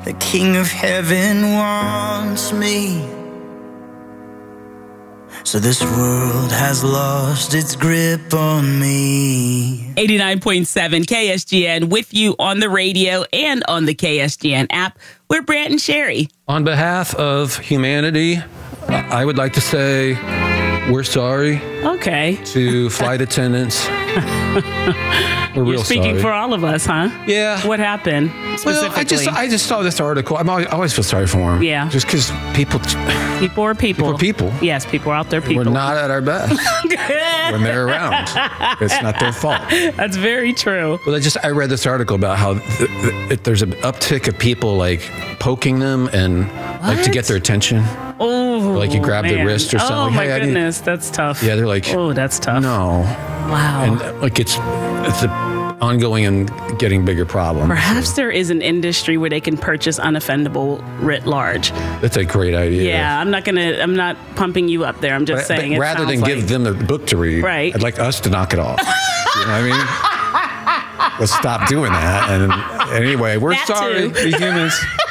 The King of Heaven wants me. So this world has lost its grip on me. 89.7 KSGN with you on the radio and on the KSGN app. We're Brant and Sherry. On behalf of humanity, I would like to say we're sorry. Okay. To flight attendants. We're real You're speaking sorry. for all of us, huh? Yeah. What happened specifically? Well, I just saw this article. I always feel sorry for them. Yeah. Just because people are people. People are people. Yes, people are out there. People. We're not at our best when they're around. It's not their fault. That's very true. Well, I read this article about how there's an uptick of people like poking them and like to get their attention. Oh, or like you grab their wrist or something. Oh, like, my hey, goodness. That's tough. Yeah, they're like, oh, that's tough. No. Wow. And like it's an ongoing and getting bigger problem. Perhaps there is an industry where they can purchase unoffendable writ large. That's a great idea. Yeah, I'm not pumping you up there. I'm just saying but rather than give them the book to read, right. I'd like us to knock it off. You know what I mean? Let's stop doing that. And anyway, we're sorry. Be humans.